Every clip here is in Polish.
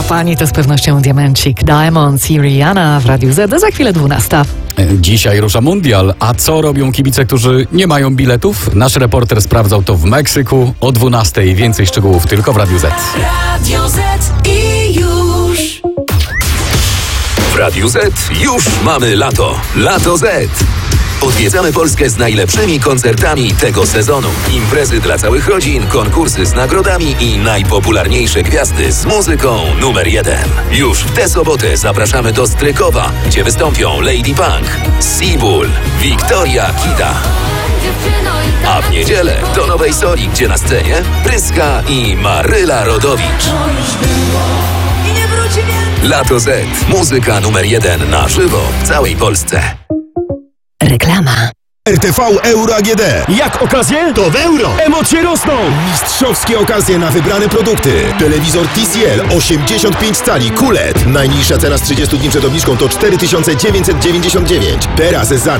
pani to z pewnością Diamencik, Diamonds i Rihanna w Radiu Z. Za chwilę 12. Dzisiaj rusza mundial, a co robią kibice, którzy nie mają biletów? Nasz reporter sprawdzał to w Meksyku o 12. Więcej szczegółów tylko w Radiu Z. Radio Z i już. W Radiu Z już mamy lato. Lato Z. Odwiedzamy Polskę z najlepszymi koncertami tego sezonu. Imprezy dla całych rodzin, konkursy z nagrodami i najpopularniejsze gwiazdy z muzyką numer 1. Już w tę sobotę zapraszamy do Strykowa, gdzie wystąpią Lady Punk, Seabull, Wiktoria Kita. A w niedzielę do Nowej Soli, gdzie na scenie Pryska i Maryla Rodowicz. Lato Z. Muzyka numer 1 na żywo w całej Polsce. Reklama. RTV Euro AGD. Jak okazje? To w euro. Emocje rosną! Mistrzowskie okazje na wybrane produkty. Telewizor TCL 85 cali QLED. Najniższa cena z 30 dni przed obniżką to 4999. Teraz za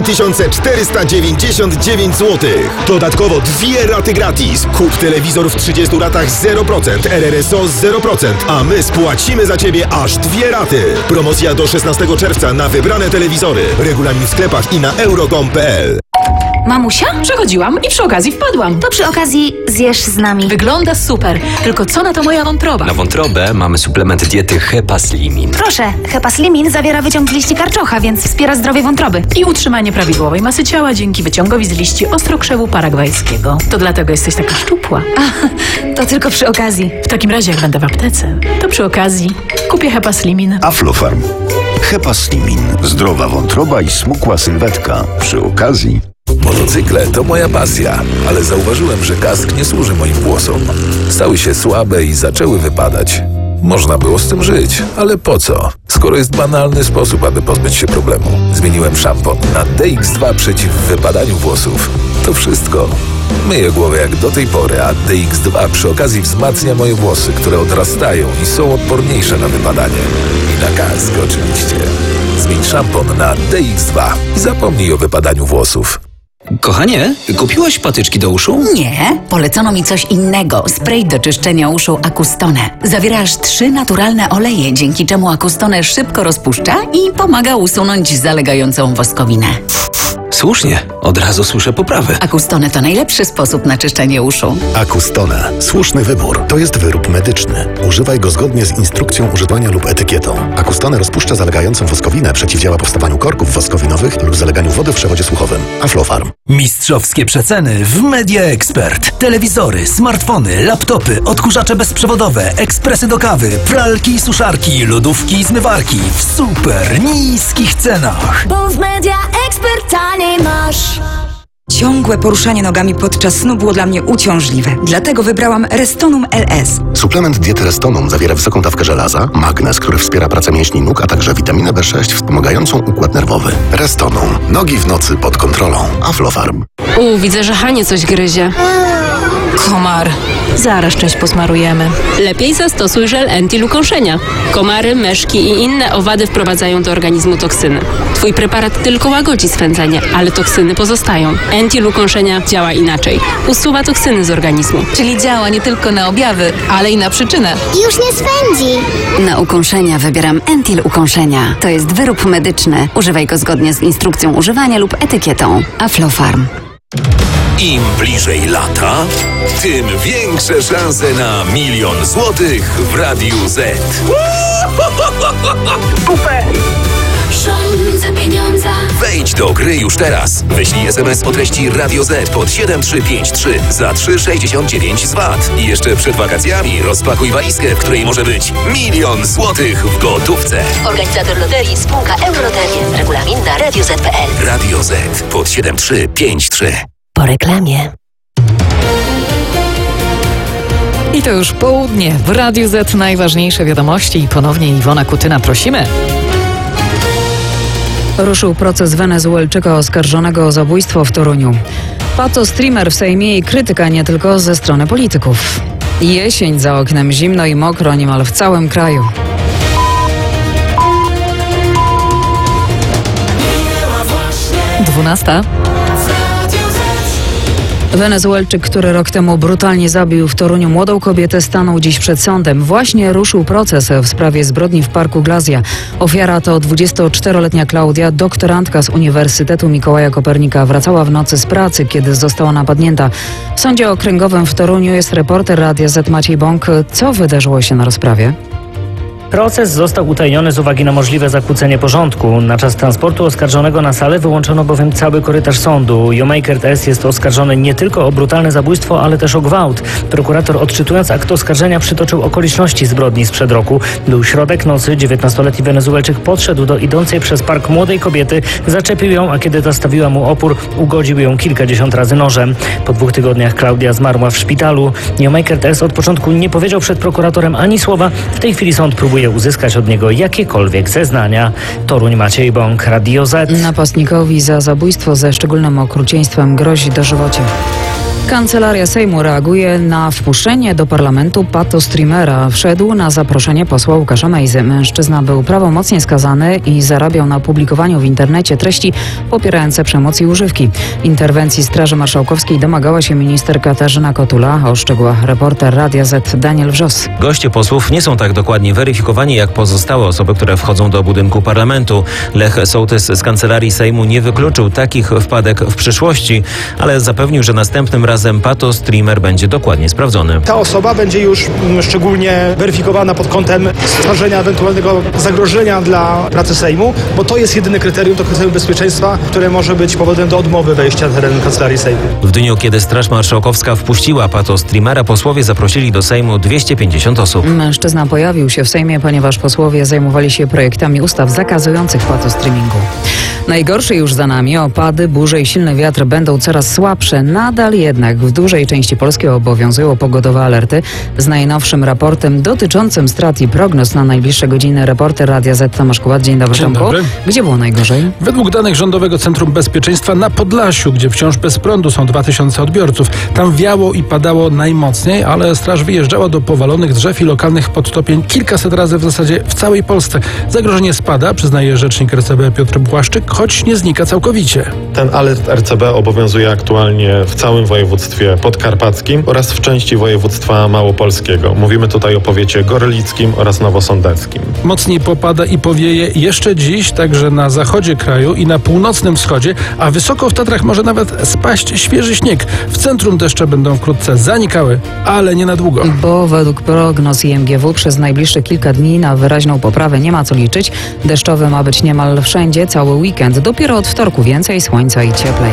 4499 zł. Dodatkowo 2 raty gratis. Kup telewizor w 30 ratach 0%, RRSO 0%, a my spłacimy za Ciebie aż 2 raty. Promocja do 16 czerwca na wybrane telewizory. Regulamin w sklepach i na euro.com.pl. Mamusia? Przechodziłam i przy okazji wpadłam. To przy okazji zjesz z nami. Wygląda super, tylko co na to moja wątroba? Na wątrobę mamy suplement diety Hepaslimin. Proszę, Hepaslimin zawiera wyciąg z liści karczocha, więc wspiera zdrowie wątroby. I utrzymanie prawidłowej masy ciała dzięki wyciągowi z liści ostrokrzewu paragwajskiego. To dlatego jesteś taka szczupła. To tylko przy okazji. W takim razie, jak będę w aptece, to przy okazji kupię Hepaslimin. Aflofarm. Hepaslimin. Zdrowa wątroba i smukła sylwetka. Przy okazji. Motocykle to moja pasja, ale zauważyłem, że kask nie służy moim włosom. Stały się słabe i zaczęły wypadać. Można było z tym żyć, ale po co? Skoro jest banalny sposób, aby pozbyć się problemu. Zmieniłem szampon na DX2 przeciw wypadaniu włosów. To wszystko. Myję głowę jak do tej pory, a DX2 przy okazji wzmacnia moje włosy, które odrastają i są odporniejsze na wypadanie. I na kask oczywiście. Zmień szampon na DX2 i zapomnij o wypadaniu włosów. Kochanie, kupiłaś patyczki do uszu? Nie, polecono mi coś innego. Spray do czyszczenia uszu Acustone. Zawiera aż 3 naturalne oleje, dzięki czemu Acustone szybko rozpuszcza i pomaga usunąć zalegającą woskowinę. Słusznie, od razu słyszę poprawę. Acustone to najlepszy sposób na czyszczenie uszu. Acustone. Słuszny wybór. To jest wyrób medyczny. Używaj go zgodnie z instrukcją używania lub etykietą. Acustone rozpuszcza zalegającą woskowinę, przeciwdziała powstawaniu korków woskowinowych lub zaleganiu wody w przewodzie słuchowym. Aflofarm. Mistrzowskie przeceny w Media Expert. Telewizory, smartfony, laptopy, odkurzacze bezprzewodowe, ekspresy do kawy, pralki i suszarki, lodówki i zmywarki w super niskich cenach. Bo w Media Expert taniej masz. Ciągłe poruszanie nogami podczas snu było dla mnie uciążliwe. Dlatego wybrałam Restonum LS. Suplement diety Restonum zawiera wysoką dawkę żelaza, magnez, który wspiera pracę mięśni nóg, a także witaminę B6 wspomagającą układ nerwowy. Restonum. Nogi w nocy pod kontrolą. Aflofarm. Widzę, że Hanie coś gryzie. Komar. Zaraz część posmarujemy. Lepiej zastosuj żel Entil ukąszenia. Komary, meszki i inne owady wprowadzają do organizmu toksyny. Twój preparat tylko łagodzi swędzenie, ale toksyny pozostają. Entil ukąszenia działa inaczej. Usuwa toksyny z organizmu. Czyli działa nie tylko na objawy, ale i na przyczynę. Już nie swędzi. Na ukąszenia wybieram Entil ukąszenia. To jest wyrób medyczny. Używaj go zgodnie z instrukcją używania lub etykietą. Aflofarm. Im bliżej lata, tym większe szanse na 1 000 000 złotych w Radiu Z. Super! Rządzę pieniądza. Wejdź do gry już teraz. Wyślij SMS o treści Radio Z pod 7353 za 3,69 z VAT. I jeszcze przed wakacjami rozpakuj walizkę, w której może być 1 000 000 złotych w gotówce. Organizator loterii spółka Euroterie. Regulamin na radioz.pl. Radio Z pod 7353. Po reklamie. I to już południe. W Radiu Z najważniejsze wiadomości i ponownie Iwona Kutyna, prosimy. Ruszył proces Wenezuelczyka oskarżonego o zabójstwo w Toruniu. Pato-streamer w Sejmie i krytyka nie tylko ze strony polityków. Jesień za oknem, zimno i mokro niemal w całym kraju. Dwunasta. Wenezuelczyk, który rok temu brutalnie zabił w Toruniu młodą kobietę, stanął dziś przed sądem. Właśnie ruszył proces w sprawie zbrodni w Parku Glazia. Ofiara to 24-letnia Klaudia, doktorantka z Uniwersytetu Mikołaja Kopernika. Wracała w nocy z pracy, kiedy została napadnięta. W sądzie okręgowym w Toruniu jest reporter Radia Z Maciej Bąk. Co wydarzyło się na rozprawie? Proces został utajniony z uwagi na możliwe zakłócenie porządku. Na czas transportu oskarżonego na salę wyłączono bowiem cały korytarz sądu. Jomaker S. jest oskarżony nie tylko o brutalne zabójstwo, ale też o gwałt. Prokurator, odczytując akt oskarżenia, przytoczył okoliczności zbrodni sprzed roku. Był środek nocy, 19-letni Wenezuelczyk podszedł do idącej przez park młodej kobiety, zaczepił ją, a kiedy ta stawiła mu opór, ugodził ją kilkadziesiąt razy nożem. Po 2 tygodniach Klaudia zmarła w szpitalu. Jomaker S. od początku nie powiedział przed prokuratorem ani słowa. W tej chwili sąd próbuje uzyskać od niego jakiekolwiek zeznania. Toruń, Maciej Bąk, Radio Z. Napastnikowi za zabójstwo ze szczególnym okrucieństwem grozi dożywocie. Kancelaria Sejmu reaguje na wpuszczenie do parlamentu patostreamera. Wszedł na zaproszenie posła Łukasza Mejzy. Mężczyzna był prawomocnie skazany i zarabiał na publikowaniu w internecie treści popierające przemoc i używki. Interwencji Straży Marszałkowskiej domagała się minister Katarzyna Kotula. O szczegółach reporter Radia Z Daniel Wrzos. Goście posłów nie są tak dokładnie weryfikowani jak pozostałe osoby, które wchodzą do budynku parlamentu. Lech Sołtys z Kancelarii Sejmu nie wykluczył takich wpadek w przyszłości, ale zapewnił, że następnym razem patostreamer będzie dokładnie sprawdzony. Ta osoba będzie już szczególnie weryfikowana pod kątem stworzenia ewentualnego zagrożenia dla pracy Sejmu, bo to jest jedyne kryterium, to kryterium bezpieczeństwa, które może być powodem do odmowy wejścia na teren Kancelarii Sejmu. W dniu, kiedy Straż Marszałkowska wpuściła patostreamera, posłowie zaprosili do Sejmu 250 osób. Mężczyzna pojawił się w Sejmie, ponieważ posłowie zajmowali się projektami ustaw zakazujących patostreamingu. Najgorsze już za nami. Opady, burze i silny wiatr będą coraz słabsze. Nadal jednak w dużej części Polski obowiązują pogodowe alerty. Z najnowszym raportem dotyczącym strat i prognoz na najbliższe godziny reporter Radia Z Tomasz Kułat. Dzień dobry, Tomku. Gdzie było najgorzej? Według danych Rządowego Centrum Bezpieczeństwa na Podlasiu, gdzie wciąż bez prądu są 2000 odbiorców. Tam wiało i padało najmocniej, ale straż wyjeżdżała do powalonych drzew i lokalnych podtopień kilkaset razy w zasadzie w całej Polsce. Zagrożenie spada, przyznaje rzecznik RCB Piotr Błaszczyk, choć nie znika całkowicie. Ten alert RCB obowiązuje aktualnie w całym województwie podkarpackim oraz w części województwa małopolskiego. Mówimy tutaj o powiecie gorlickim oraz nowosądeckim. Mocniej popada i powieje jeszcze dziś, także na zachodzie kraju i na północnym wschodzie, a wysoko w Tatrach może nawet spaść świeży śnieg. W centrum deszcze będą wkrótce zanikały, ale nie na długo. Bo według prognoz IMGW przez najbliższe kilka dni na wyraźną poprawę nie ma co liczyć. Deszczowy ma być niemal wszędzie cały weekend. Dopiero od wtorku więcej słońca i cieplej.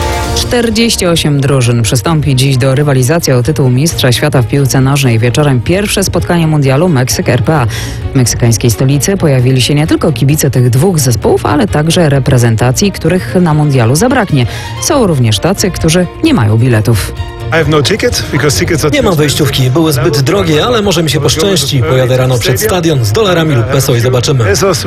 48 drużyn przystąpi dziś do rywalizacji o tytuł mistrza świata w piłce nożnej. Wieczorem pierwsze spotkanie mundialu Meksyk-RPA. W meksykańskiej stolicy pojawili się nie tylko kibice tych dwóch zespołów, ale także reprezentacji, których na mundialu zabraknie. Są również tacy, którzy nie mają biletów. Nie mam wejściówki, były zbyt drogie, ale może mi się poszczęści. Pojadę rano przed stadion z dolarami lub peso i zobaczymy.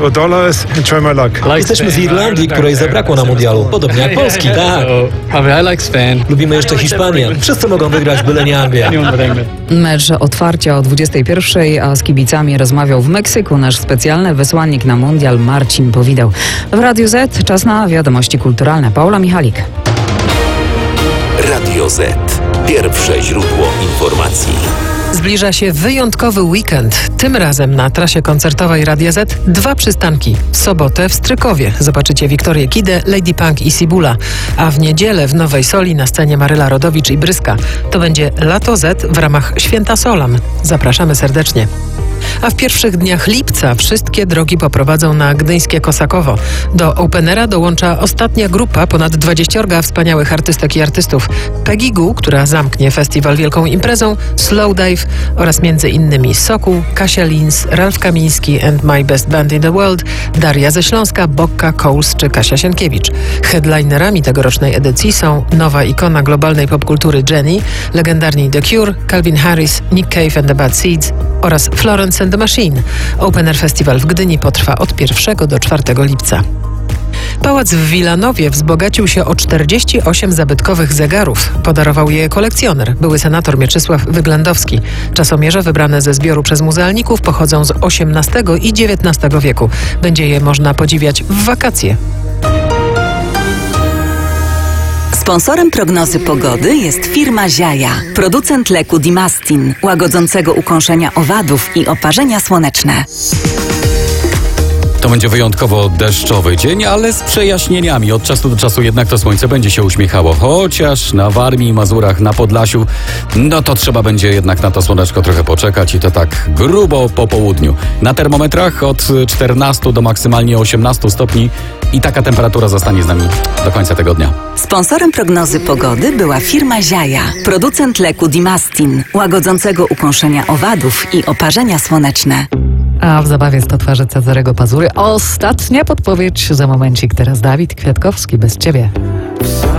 Jesteśmy z Irlandii, której zabrakło na mundialu, podobnie jak Polski, tak. Lubimy jeszcze Hiszpanię. Wszyscy mogą wygrać, byle nie Anglia. Mecz otwarcia o 21:00, a z kibicami rozmawiał w Meksyku nasz specjalny wysłannik na mundial Marcin Powidał. W Radiu Z czas na wiadomości kulturalne. Paula Michalik. Radio Z. Pierwsze źródło informacji. Zbliża się wyjątkowy weekend. Tym razem na trasie koncertowej Radia Z 2 przystanki. W sobotę w Strykowie zobaczycie Wiktorię Kidę, Lady Punk i Sibula. A w niedzielę w Nowej Soli na scenie Maryla Rodowicz i Bryska. To będzie Lato Z w ramach Święta Solam. Zapraszamy serdecznie. A w pierwszych dniach lipca wszystkie drogi poprowadzą na gdyńskie Kosakowo. Do Openera dołącza ostatnia grupa, ponad 20 wspaniałych artystek i artystów. Peggy Goo, która zamknie festiwal wielką imprezą, Slowdive oraz m.in. Sokół, Kasia Lins, Ralf Kamiński and My Best Band in the World, Daria ze Śląska, Bokka, Coles czy Kasia Sienkiewicz. Headlinerami tegorocznej edycji są nowa ikona globalnej popkultury Jenny, legendarni The Cure, Calvin Harris, Nick Cave and the Bad Seeds oraz Florence and the Machine. Open Air Festival w Gdyni potrwa od 1 do 4 lipca. Pałac w Wilanowie wzbogacił się o 48 zabytkowych zegarów. Podarował je kolekcjoner, były senator Mieczysław Wyględowski. Czasomierze wybrane ze zbioru przez muzealników pochodzą z XVIII i XIX wieku. Będzie je można podziwiać w wakacje. Sponsorem prognozy pogody jest firma Ziaja, producent leku Dimastin, łagodzącego ukąszenia owadów i oparzenia słoneczne. To będzie wyjątkowo deszczowy dzień, ale z przejaśnieniami. Od czasu do czasu jednak to słońce będzie się uśmiechało. Chociaż na Warmii, Mazurach, na Podlasiu, no to trzeba będzie jednak na to słoneczko trochę poczekać i to tak grubo po południu. Na termometrach od 14 do maksymalnie 18 stopni i taka temperatura zostanie z nami do końca tego dnia. Sponsorem prognozy pogody była firma Ziaja, producent leku Dimastin, łagodzącego ukąszenia owadów i oparzenia słoneczne. A w zabawie 100 twarzy Cezarego Pazury ostatnia podpowiedź za momencik. Teraz Dawid Kwiatkowski, Bez ciebie.